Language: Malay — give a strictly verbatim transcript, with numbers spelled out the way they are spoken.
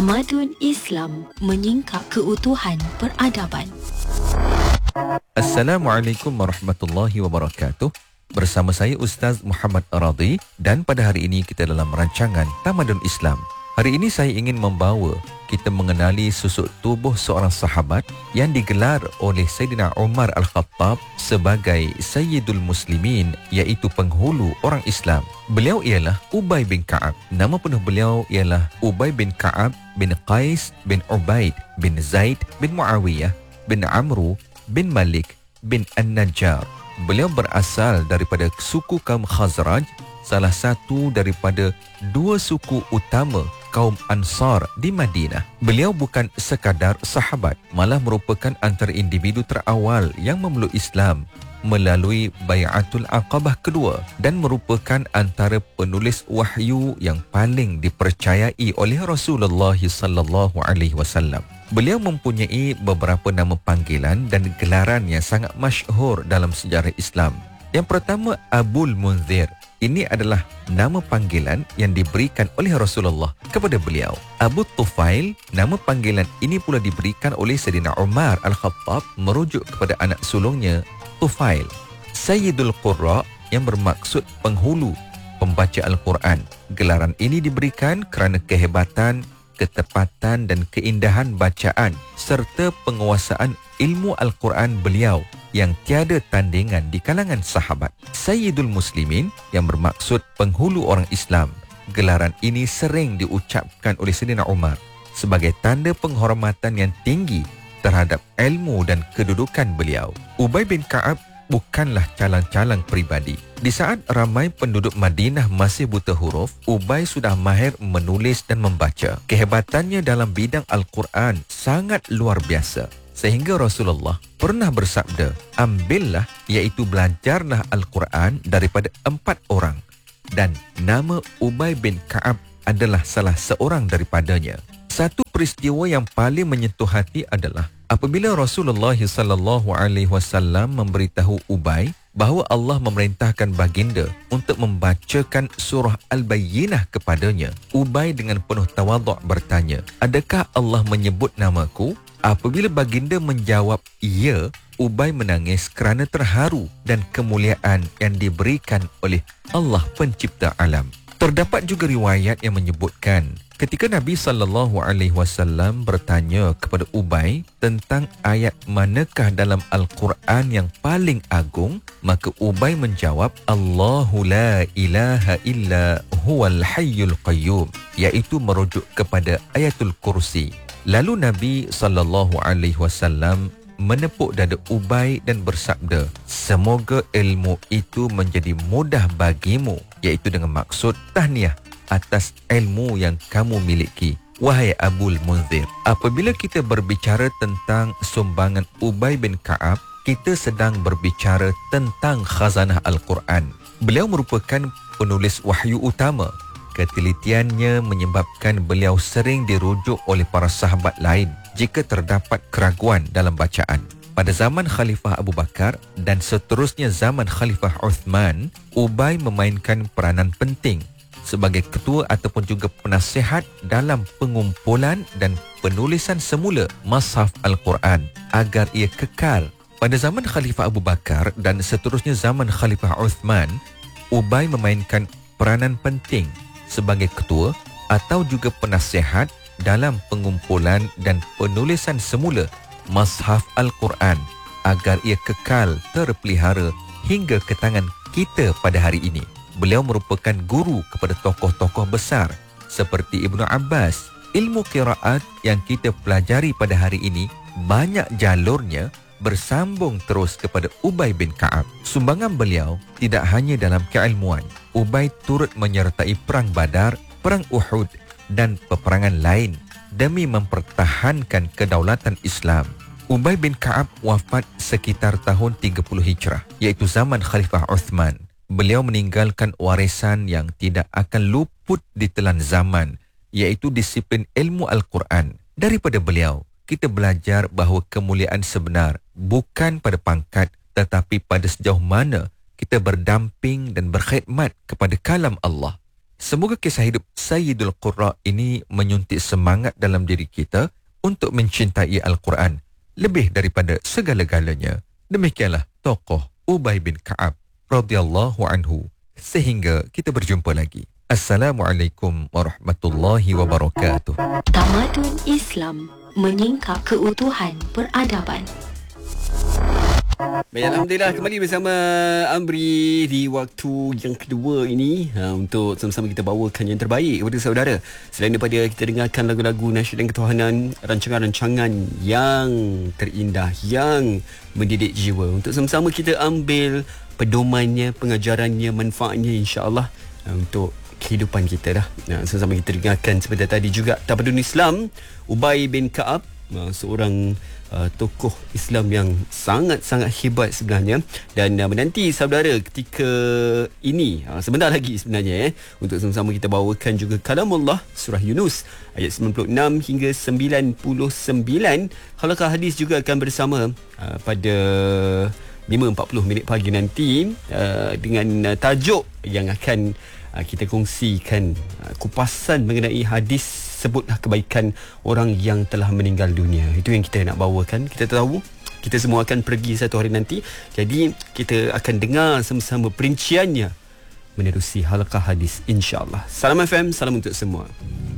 Tamadun Islam menyingkap keutuhan peradaban. Assalamualaikum warahmatullahi wabarakatuh. Bersama saya Ustaz Muhammad Aradi dan pada hari ini kita dalam rancangan Tamadun Islam. Hari ini saya ingin membawa kita mengenali susuk tubuh seorang sahabat yang digelar oleh Sayyidina Umar Al-Khattab sebagai Sayyidul Muslimin, iaitu penghulu orang Islam. Beliau ialah Ubay bin Ka'ab. Nama penuh beliau ialah Ubay bin Ka'ab bin Qais bin Ubaid bin Zaid bin Muawiyah bin Amru bin Malik bin An-Najjar. Beliau berasal daripada suku kaum Khazraj, salah satu daripada dua suku utama kaum Ansar di Madinah. Beliau bukan sekadar sahabat, malah merupakan antara individu terawal yang memeluk Islam melalui Bai'atul Aqabah kedua dan merupakan antara penulis wahyu yang paling dipercayai oleh Rasulullah sallallahu alaihi wasallam. Beliau mempunyai beberapa nama panggilan dan gelaran yang sangat masyhur dalam sejarah Islam. Yang pertama, Abul Munzir. Ini adalah nama panggilan yang diberikan oleh Rasulullah kepada beliau. Abu Tufail, nama panggilan ini pula diberikan oleh Sayyidina Umar Al-Khattab merujuk kepada anak sulungnya Tufail. Sayyidul Qurra yang bermaksud penghulu pembaca Al-Quran. Gelaran ini diberikan kerana kehebatan, ketepatan dan keindahan bacaan serta penguasaan ilmu Al-Quran beliau yang tiada tandingan di kalangan sahabat. Sayyidul Muslimin yang bermaksud penghulu orang Islam. Gelaran ini sering diucapkan oleh Sayyidina Umar sebagai tanda penghormatan yang tinggi terhadap ilmu dan kedudukan beliau. Ubay bin Ka'ab bukanlah calang-calang peribadi. Di saat ramai penduduk Madinah masih buta huruf, Ubay sudah mahir menulis dan membaca. Kehebatannya dalam bidang Al-Quran sangat luar biasa. Sehingga Rasulullah pernah bersabda, ambillah iaitu belajarlah Al-Quran daripada empat orang. Dan nama Ubay bin Ka'ab adalah salah seorang daripadanya. Satu peristiwa yang paling menyentuh hati adalah apabila Rasulullah sallallahu alaihi wasallam memberitahu Ubay bahawa Allah memerintahkan baginda untuk membacakan surah Al-Bayyinah kepadanya. Ubay dengan penuh tawaduk bertanya, adakah Allah menyebut namaku? Apabila baginda menjawab ya, Ubay menangis kerana terharu dan kemuliaan yang diberikan oleh Allah pencipta alam. Terdapat juga riwayat yang menyebutkan ketika Nabi sallallahu alaihi wasallam bertanya kepada Ubay tentang ayat manakah dalam Al-Quran yang paling agung, maka Ubay menjawab, Allahu la ilaha illa huwal hayyul qayyum, iaitu merujuk kepada ayatul kursi. Lalu Nabi sallallahu alaihi wasallam menepuk dada Ubay dan bersabda, semoga ilmu itu menjadi mudah bagimu, iaitu dengan maksud tahniah atas ilmu yang kamu miliki, wahai Abul Munzir. Apabila kita berbicara tentang sumbangan Ubay bin Ka'ab, kita sedang berbicara tentang khazanah Al-Quran. Beliau merupakan penulis wahyu utama. Ketelitiannya menyebabkan beliau sering dirujuk oleh para sahabat lain jika terdapat keraguan dalam bacaan. Pada zaman Khalifah Abu Bakar dan seterusnya zaman Khalifah Uthman, Ubay memainkan peranan penting sebagai ketua ataupun juga penasihat dalam pengumpulan dan penulisan semula Mashaf Al-Quran agar ia kekal. Pada zaman Khalifah Abu Bakar dan seterusnya zaman Khalifah Uthman, Ubay memainkan peranan penting sebagai ketua atau juga penasihat dalam pengumpulan dan penulisan semula Mashaf Al-Quran agar ia kekal terpelihara hingga ke tangan kita pada hari ini. Beliau merupakan guru kepada tokoh-tokoh besar seperti Ibnu Abbas. Ilmu qiraat yang kita pelajari pada hari ini banyak jalurnya bersambung terus kepada Ubay bin Ka'ab. Sumbangan beliau tidak hanya dalam keilmuan. Ubay turut menyertai perang Badar, perang Uhud dan peperangan lain demi mempertahankan kedaulatan Islam. Ubay bin Ka'ab wafat sekitar tahun tiga puluh Hijrah, iaitu zaman Khalifah Uthman. Beliau meninggalkan warisan yang tidak akan luput ditelan zaman, iaitu disiplin ilmu Al-Quran. Daripada beliau, kita belajar bahawa kemuliaan sebenar bukan pada pangkat tetapi pada sejauh mana kita berdamping dan berkhidmat kepada kalam Allah. Semoga kisah hidup Sayyidul Qurra ini menyuntik semangat dalam diri kita untuk mencintai Al-Quran lebih daripada segala-galanya. Demikianlah tokoh Ubay bin Ka'ab radhiyallahu anhu. Sehingga kita berjumpa lagi. Assalamualaikum warahmatullahi wabarakatuh. Tamadun Islam menyingkap keutuhan peradaban. Baik, Alhamdulillah kembali bersama Amri di waktu yang kedua ini ha, untuk sama-sama kita bawakan yang terbaik kepada saudara. Selain daripada kita dengarkan lagu-lagu nasyid dan ketuhanan, rancangan-rancangan yang terindah, yang mendidik jiwa, untuk sama-sama kita ambil pedomannya, pengajarannya, manfaatnya insya-Allah ha, untuk kehidupan kita dah. Ha, sama-sama kita dengarkan sebentar tadi juga Tamadun Islam, Ubay bin Ka'ab, ha, seorang Uh, tokoh Islam yang sangat-sangat hebat sebenarnya, dan uh, menanti saudara ketika ini uh, sebentar lagi sebenarnya eh, untuk sama-sama kita bawakan juga kalamullah surah Yunus ayat sembilan puluh enam hingga sembilan puluh sembilan. Halaqah hadis juga akan bersama uh, pada lima empat puluh minit pagi nanti uh, dengan uh, tajuk yang akan uh, kita kongsikan uh, kupasan mengenai hadis sebutlah kebaikan orang yang telah meninggal dunia. Itu yang kita nak bawakan. Kita tahu kita semua akan pergi satu hari nanti. Jadi kita akan dengar sama-sama perinciannya menerusi halaqah hadis insya-Allah. Salam F M, salam untuk semua.